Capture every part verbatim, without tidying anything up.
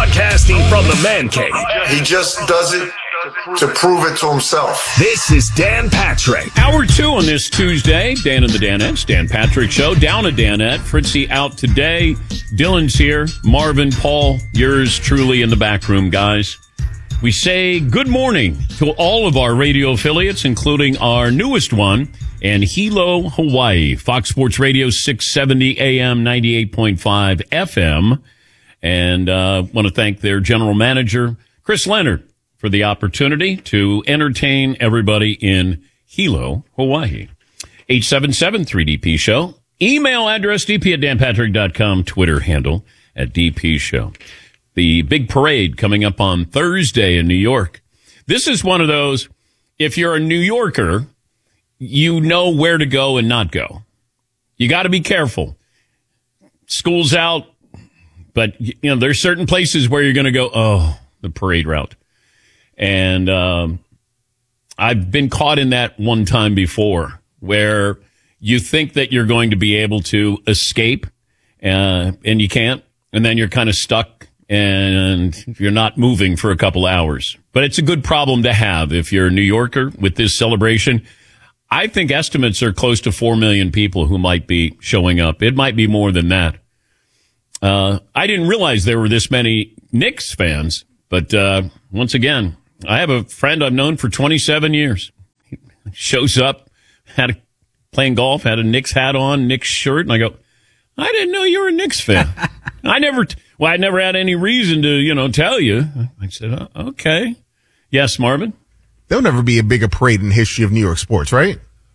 Broadcasting from the man cave. He just does it to prove it to himself. This is Dan Patrick. Hour two on this Tuesday. Dan and the Danettes. Dan Patrick Show. Down a Danette. Fritzy out today. Dylan's here. Marvin, Paul, yours truly in the back room, guys. We say good morning to all of our radio affiliates, including our newest one in Hilo, Hawaii. Fox Sports Radio, six seventy A M, ninety-eight point five F M. And uh want to thank their general manager, Chris Leonard, for the opportunity to entertain everybody in Hilo, Hawaii. eight seven seven three D P Show. Email address d p at dan patrick dot com. Twitter handle at D P Show. The big parade coming up on Thursday in New York. This is one of those, if you're a New Yorker, you know where to go and not go. You got to be careful. School's out, but you know there's certain places where you're going to go, oh, the parade route. And um, I've been caught in that one time before where you think that you're going to be able to escape uh, and you can't. And then you're kind of stuck and you're not moving for a couple hours. But it's a good problem to have if you're a New Yorker with this celebration. I think estimates are close to four million people who might be showing up. It might be more than that. Uh, I didn't realize there were this many Knicks fans. But uh, once again, I have a friend I've known for twenty-seven years. He shows up, had a, playing golf, had a Knicks hat on, Knicks shirt, and I go, I didn't know you were a Knicks fan. I never, t- well, I never had any reason to, you know, tell you. I said, oh, okay. Yes, Marvin? There'll never be a bigger parade in the history of New York sports, right?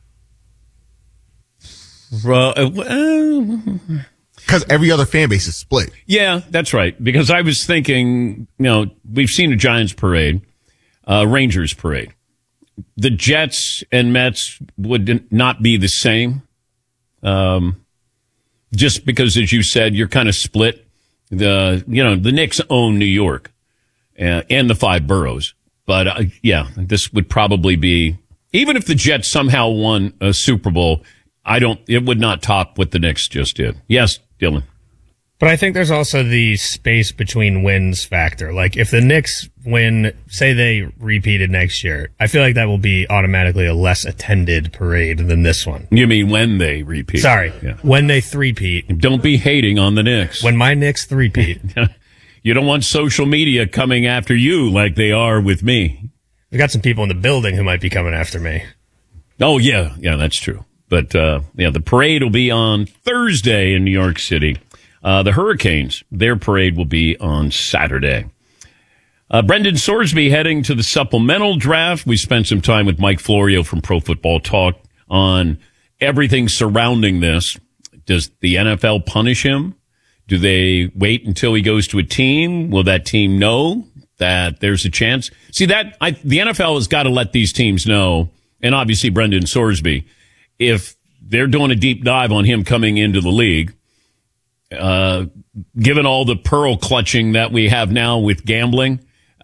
Well, uh, well because every other fan base is split. Yeah, that's right. Because I was thinking, you know, we've seen a Giants parade, uh, Rangers parade. The Jets and Mets would not be the same. Um, just because, as you said, you're kind of split. The, you know, the Knicks own New York uh, and the five boroughs. But, uh, yeah, this would probably be, even if the Jets somehow won a Super Bowl, I don't, it would not top what the Knicks just did. Yes, Dylan. But I think there's also the space between wins factor. Like, if the Knicks win, say they repeated next year, I feel like that will be automatically a less attended parade than this one. You mean when they repeat? Sorry, yeah. When they three-peat. Don't be hating on the Knicks. When my Knicks three-peat. You don't want social media coming after you like they are with me. We got some people in the building who might be coming after me. Oh, yeah. Yeah, that's true. But, uh, yeah, the parade will be on Thursday in New York City. Uh, the Hurricanes, their parade will be on Saturday. Uh, Brendan Sorsby heading to the supplemental draft. We spent some time with Mike Florio from Pro Football Talk on everything surrounding this. Does the N F L punish him? Do they wait until he goes to a team? Will that team know that there's a chance? See, that I, the N F L has got to let these teams know, and obviously Brendan Sorsby, if they're doing a deep dive on him coming into the league, uh, given all the pearl clutching that we have now with gambling,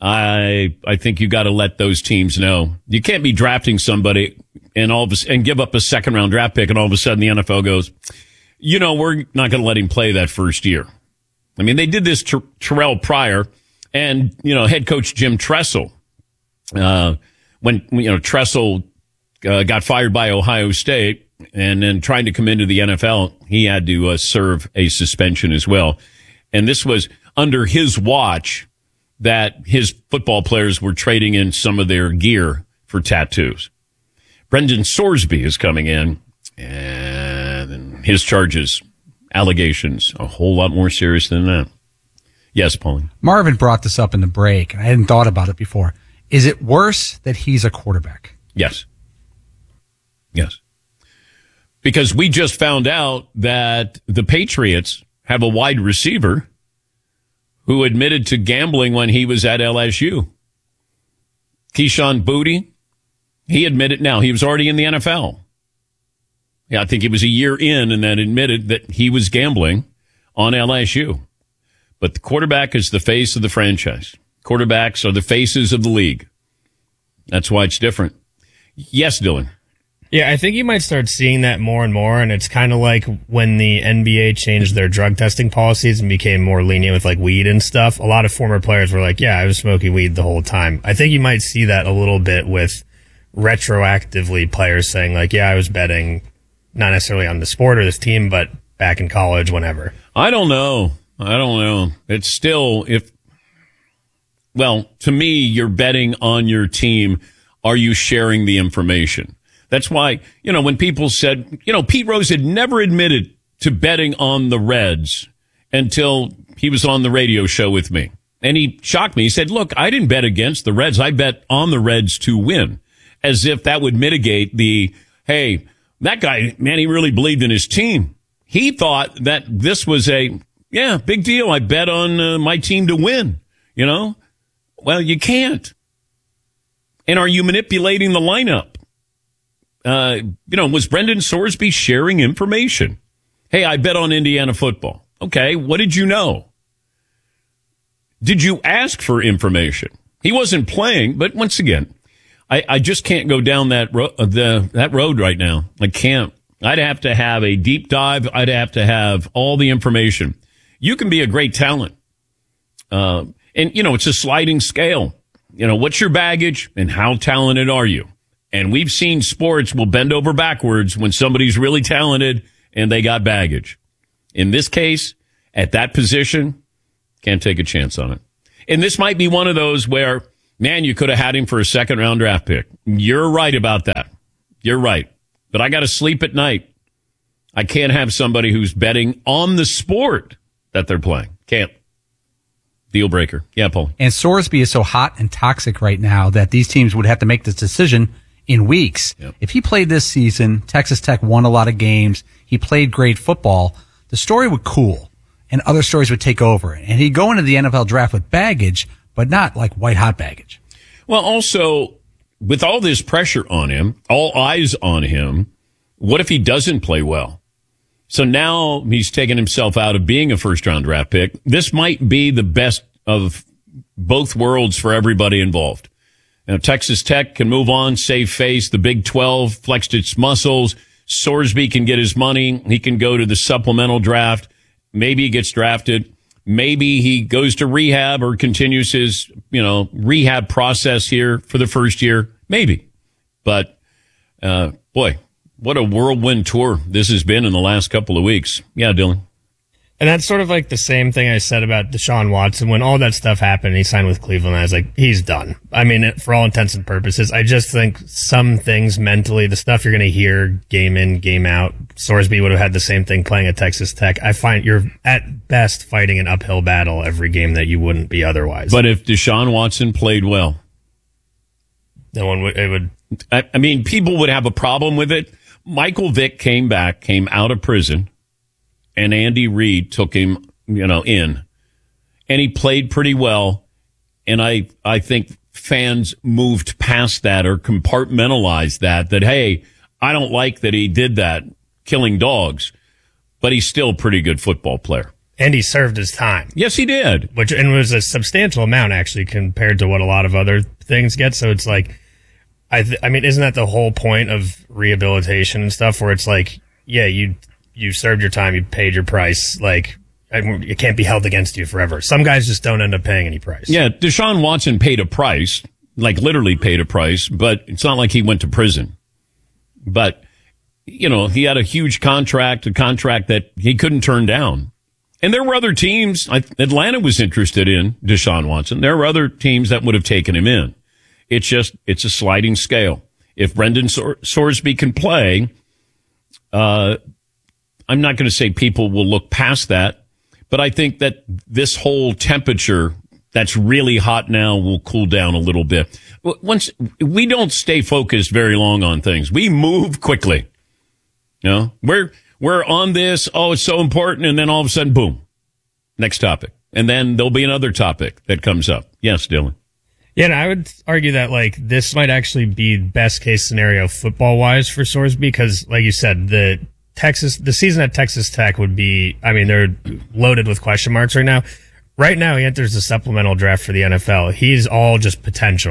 I I think you got to let those teams know. You can't be drafting somebody and all of a, and give up a second round draft pick, and all of a sudden the N F L goes, you know, we're not going to let him play that first year. I mean, they did this to Terrell Pryor and, you know, head coach Jim Tressel. Uh, when, you know, Tressel uh, got fired by Ohio State and then trying to come into the N F L, he had to uh, serve a suspension as well. And this was under his watch that his football players were trading in some of their gear for tattoos. Brendan Sorsby is coming in, and his charges, allegations, a whole lot more serious than that. Yes, Pauline. Marvin brought this up in the break, and I hadn't thought about it before. Is it worse that he's a quarterback? Yes. Yes. Because we just found out that the Patriots have a wide receiver who admitted to gambling when he was at L S U. Keyshawn Boutte, he admitted now. He was already in the N F L. Yeah, I think he was a year in and then admitted that he was gambling on L S U. But the quarterback is the face of the franchise. Quarterbacks are the faces of the league. That's why it's different. Yes, Dylan. Yeah, I think you might start seeing that more and more, and it's kind of like when the N B A changed their drug testing policies and became more lenient with like weed and stuff. A lot of former players were like, yeah, I was smoking weed the whole time. I think you might see that a little bit with retroactively players saying like, yeah, I was betting not necessarily on the sport or this team, but back in college, whenever. I don't know. I don't know. It's still, if, well, to me, you're betting on your team. Are you sharing the information? That's why, you know, when people said, you know, Pete Rose had never admitted to betting on the Reds until he was on the radio show with me. And he shocked me. He said, look, I didn't bet against the Reds. I bet on the Reds to win. As if that would mitigate the, hey, that guy, man, he really believed in his team. He thought that this was a, yeah, big deal. I bet on uh, my team to win, you know? Well, you can't. And are you manipulating the lineup? Uh, you know, was Brendan Sorsby sharing information? Hey, I bet on Indiana football. Okay, what did you know? Did you ask for information? He wasn't playing, but once again, I, I just can't go down that ro- the that road right now. I can't. I'd have to have a deep dive. I'd have to have all the information. You can be a great talent, uh, and you know it's a sliding scale. You know, what's your baggage and how talented are you? And we've seen sports will bend over backwards when somebody's really talented and they got baggage. In this case, at that position, can't take a chance on it. And this might be one of those where, man, you could have had him for a second round draft pick. You're right about that. You're right. But I got to sleep at night. I can't have somebody who's betting on the sport that they're playing. Can't. Deal breaker. Yeah, Paul. And Sorsby is so hot and toxic right now that these teams would have to make this decision in weeks. Yep. If he played this season, Texas Tech won a lot of games, he played great football, the story would cool and other stories would take over. And he'd go into the N F L draft with baggage, but not like white hot baggage. Well, also, with all this pressure on him, all eyes on him, what if he doesn't play well? So now he's taken himself out of being a first round draft pick. This might be the best of both worlds for everybody involved. Now, Texas Tech can move on, save face. The Big twelve flexed its muscles. Sorsby can get his money. He can go to the supplemental draft. Maybe he gets drafted. Maybe he goes to rehab or continues his, you know, rehab process here for the first year. Maybe. But, uh, boy, what a whirlwind tour this has been in the last couple of weeks. Yeah, Dylan. And that's sort of like the same thing I said about Deshaun Watson. When all that stuff happened, he signed with Cleveland, I was like, he's done. I mean, for all intents and purposes, I just think some things mentally, the stuff you're going to hear game in, game out, Sorsby would have had the same thing playing at Texas Tech. I find you're at best fighting an uphill battle every game that you wouldn't be otherwise. But if Deshaun Watson played well, no one would, it would. I, I mean, people would have a problem with it. Michael Vick came back, came out of prison, and Andy Reid took him, you know, in. And he played pretty well. And I, I think fans moved past that or compartmentalized that, that, hey, I don't like that he did that, killing dogs, but he's still a pretty good football player. And he served his time. Yes, he did. Which, and was a substantial amount, actually, compared to what a lot of other things get. So it's like, I, th- I mean, isn't that the whole point of rehabilitation and stuff, where it's like, yeah, you you served your time, you paid your price, like, it can't be held against you forever. Some guys just don't end up paying any price. Yeah, Deshaun Watson paid a price, like literally paid a price, but it's not like he went to prison. But, you know, he had a huge contract, a contract that he couldn't turn down. And there were other teams, Atlanta was interested in Deshaun Watson. There were other teams that would have taken him in. It's just, it's a sliding scale. If Brendan Sor- Sorsby can play, uh, I'm not going to say people will look past that, but I think that this whole temperature that's really hot now will cool down a little bit. Once we don't stay focused very long on things, we move quickly. You know, we're we're on this. Oh, it's so important, and then all of a sudden, boom, next topic, and then there'll be another topic that comes up. Yes, Dylan. Yeah, and I would argue that, like, this might actually be best case scenario football wise for Sorsby, because, like you said, the Texas, the season at Texas Tech would be, I mean, they're loaded with question marks right now. Right now, he enters the supplemental draft for the N F L. He's all just potential.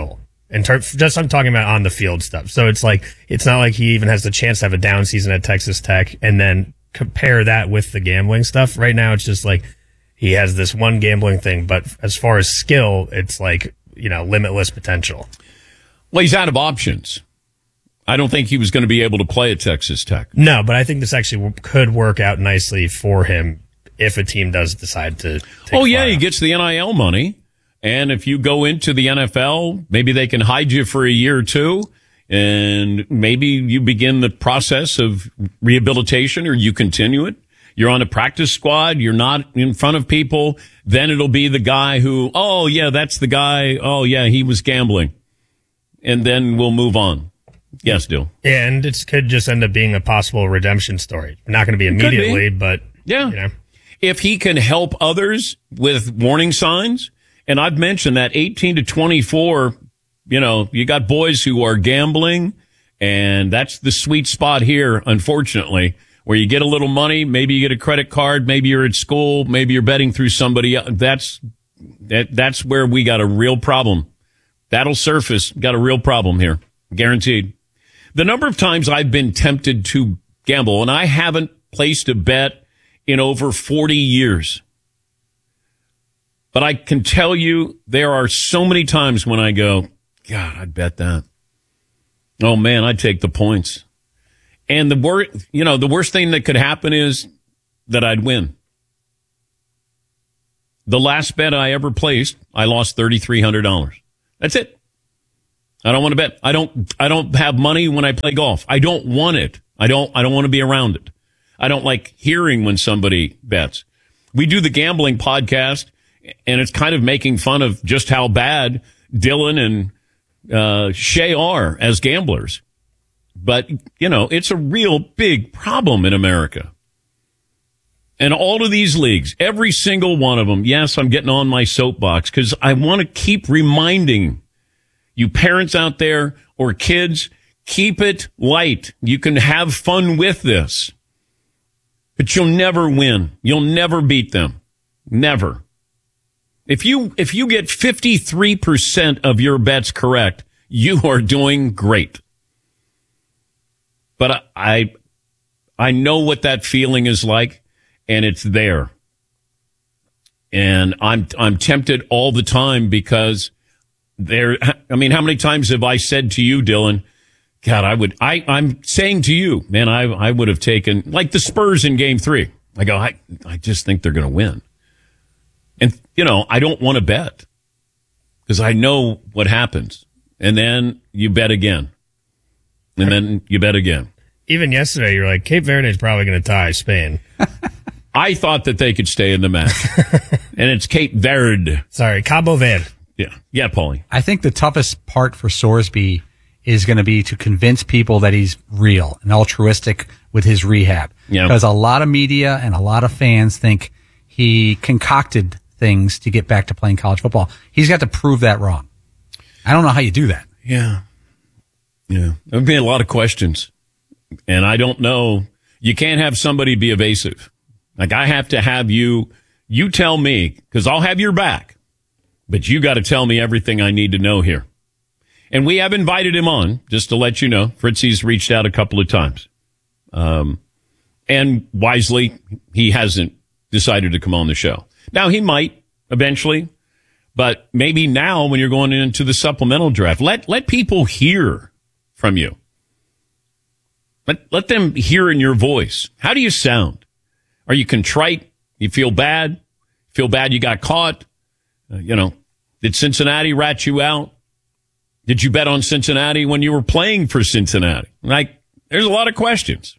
In terms, just I'm talking about on the field stuff. So it's like it's not like he even has the chance to have a down season at Texas Tech, and then compare that with the gambling stuff. Right now, it's just like he has this one gambling thing, but as far as skill, it's like, you know, limitless potential. Well, he's out of options. I don't think he was going to be able to play at Texas Tech. No, but I think this actually could work out nicely for him if a team does decide to take Oh, yeah, he off. gets the N I L money. And if you go into the N F L, maybe they can hide you for a year or two, and maybe you begin the process of rehabilitation, or you continue it. You're on a practice squad. You're not in front of people. Then it'll be the guy who, oh, yeah, that's the guy. Oh, yeah, he was gambling. And then we'll move on. Yes, Dill. Yeah, and it could just end up being a possible redemption story. Not going to be immediately, be. but Yeah. you know. If he can help others with warning signs, and I've mentioned that eighteen to twenty-four, you know, you got boys who are gambling, and that's the sweet spot here, unfortunately, where you get a little money, maybe you get a credit card, maybe you're at school, maybe you're betting through somebody else. That's, that, that's where we got a real problem. That'll surface. Got a real problem here. Guaranteed. The number of times I've been tempted to gamble, and I haven't placed a bet in over forty years. But I can tell you there are so many times when I go, God, I'd bet that. Oh, man, I'd take the points. And the worst, you know, the worst thing that could happen is that I'd win. The last bet I ever placed, I lost three thousand three hundred dollars. That's it. I don't want to bet. I don't, I don't have money when I play golf. I don't want it. I don't, I don't want to be around it. I don't like hearing when somebody bets. We do the gambling podcast, and it's kind of making fun of just how bad Dylan and uh, Shay are as gamblers. But, you know, it's a real big problem in America. And all of these leagues, every single one of them, yes, I'm getting on my soapbox because I want to keep reminding you parents out there or kids, keep it light. You can have fun with this. But you'll never win. You'll never beat them. Never. If you if you get fifty-three percent of your bets correct, you are doing great. But I I know what that feeling is like, and it's there. And I'm I'm tempted all the time because there I mean, how many times have I said to you, Dylan, God, I would I I'm saying to you, man, I I would have taken like the Spurs in game three. I go, I I just think they're going to win. And, you know, I don't want to bet because I know what happens. And then you bet again. And then you bet again. Even yesterday, you're like, Cape Verde is probably going to tie Spain. I thought that they could stay in the match. And it's Cape Verde. Sorry, Cabo Verde. Yeah. Yeah, Paulie. I think the toughest part for Sorsby is going to be to convince people that he's real and altruistic with his rehab. Yeah. Because a lot of media and a lot of fans think he concocted things to get back to playing college football. He's got to prove that wrong. I don't know how you do that. Yeah. Yeah. There'll be a lot of questions. And I don't know. You can't have somebody be evasive. Like, I have to have you, you tell me, because I'll have your back. But you got to tell me everything I need to know here. And we have invited him on, just to let you know. Fritzy's reached out a couple of times. Um, and wisely, he hasn't decided to come on the show. Now, he might eventually, but maybe now when you're going into the supplemental draft, let let people hear from you. Let, let them hear in your voice. How do you sound? Are you contrite? You feel bad? Feel bad you got caught? Uh, you know, did Cincinnati rat you out? Did you bet on Cincinnati when you were playing for Cincinnati? Like, there's a lot of questions.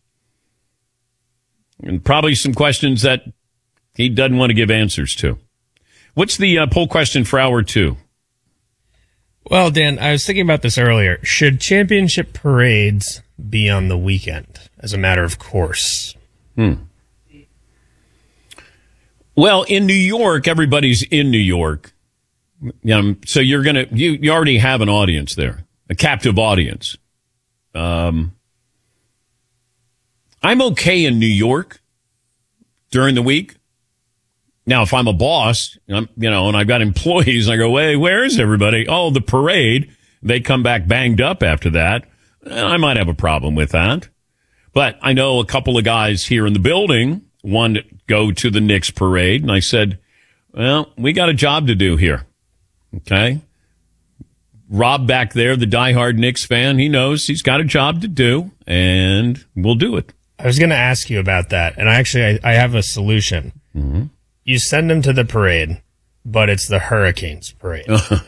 And probably some questions that he doesn't want to give answers to. What's the uh, poll question for hour two? Well, Dan, I was thinking about this earlier. Should championship parades be on the weekend as a matter of course? Hmm. Well, in New York, everybody's in New York. Um, so you're going to, you, you already have an audience there, a captive audience. Um, I'm okay in New York during the week. Now, if I'm a boss, I'm, you know, and I've got employees, I go, hey, where is everybody? Oh, the parade. they come back banged up after that, I might have a problem with that. But I know a couple of guys here in the building want to go to the Knicks parade, and I said, well, we got a job to do here. Okay? Rob back there, the diehard Knicks fan, he knows he's got a job to do, and we'll do it. I was going to ask you about that, and actually I, I have a solution. Mm-hmm. You send them to the parade, but it's the Hurricanes parade.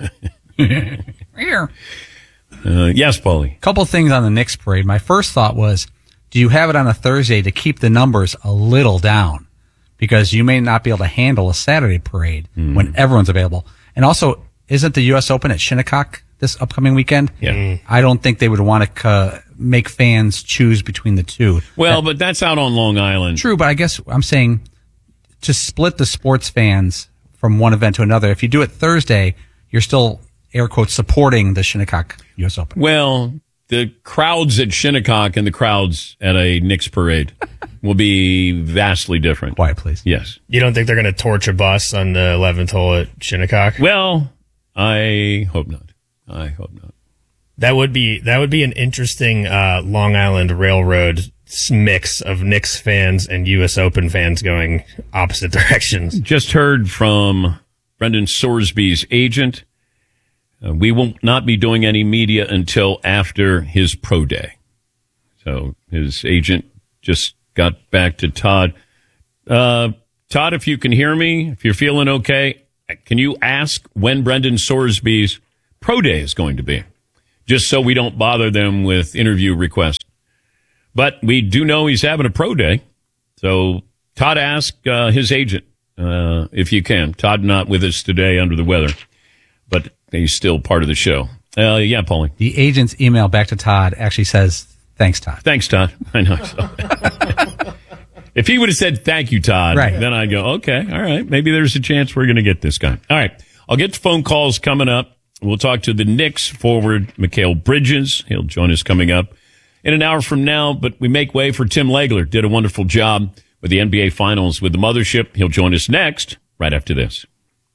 Here. Uh, yes, Paulie. Couple things on the Knicks parade. My first thought was, do you have it on a Thursday to keep the numbers a little down? Because you may not be able to handle a Saturday parade mm. when everyone's available. And also, isn't the U S Open at Shinnecock this upcoming weekend? Yeah. Mm. I don't think they would want to uh, make fans choose between the two. Well, that, but that's out on Long Island. True, but I guess I'm saying to split the sports fans from one event to another. If you do it Thursday, you're still, air quotes, supporting the Shinnecock U S Open. Well, the crowds at Shinnecock and the crowds at a Knicks parade will be vastly different. Quiet, please. Yes. You don't think they're going to torch a bus on the eleventh hole at Shinnecock? Well, I hope not. I hope not. That would be that would be an interesting uh, Long Island Railroad mix of Knicks fans and U S Open fans going opposite directions. Just heard from Brendan Sorsby's agent. Uh, we will not be doing any media until after his pro day. So his agent just got back to Todd. Uh, Todd, if you can hear me, if you're feeling okay, can you ask when Brendan Sorsby's pro day is going to be? Just so we don't bother them with interview requests. But we do know he's having a pro day. So Todd, ask uh, his agent uh, if you can. Todd not with us today under the weather, but he's still part of the show. Uh, yeah, Paulie. The agent's email back to Todd actually says, thanks, Todd. Thanks, Todd. I know. So. If he would have said, thank you, Todd, right. then I'd go, okay, all right, maybe there's a chance we're going to get this guy. All right, I'll get to phone calls coming up. We'll talk to the Knicks forward, Mikal Bridges. He'll join us coming up in an hour from now, but we make way for Tim Legler. Did a wonderful job with the N B A Finals with the Mothership. He'll join us next, right after this.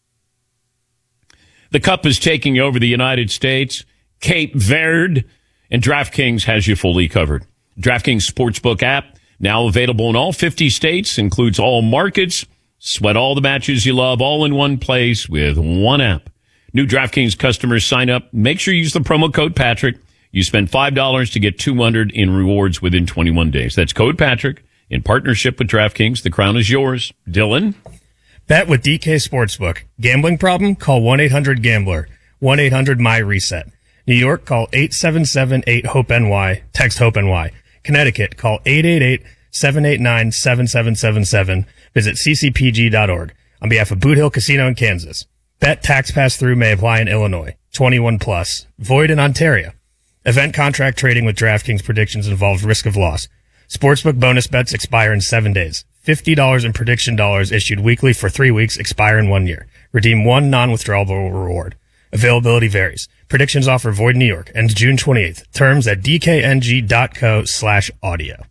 The Cup is taking over the United States, Cape Verde, and DraftKings has you fully covered. DraftKings Sportsbook app, now available in all fifty states, includes all markets. Sweat all the matches you love, all in one place with one app. New DraftKings customers sign up. Make sure you use the promo code Patrick. You spend five dollars to get two hundred dollars in rewards within twenty-one days. That's code Patrick in partnership with DraftKings. The crown is yours. Dylan? Bet with D K Sportsbook. Gambling problem? Call one eight hundred gambler. one eight hundred my reset. New York, call eight seven seven eight hope N Y. Text HOPE-NY. Connecticut, call eight eight eight seven eight nine seven seven seven seven. Visit c c p g dot org. On behalf of Boot Hill Casino in Kansas. Bet tax pass-through may apply in Illinois. twenty-one plus. Void in Ontario. Event contract trading with DraftKings predictions involves risk of loss. Sportsbook bonus bets expire in seven days. fifty dollars in prediction dollars issued weekly for three weeks expire in one year. Redeem one non-withdrawable reward. Availability varies. Predictions offer void in New York. Ends June twenty-eighth. Terms at d k n g dot co slash audio.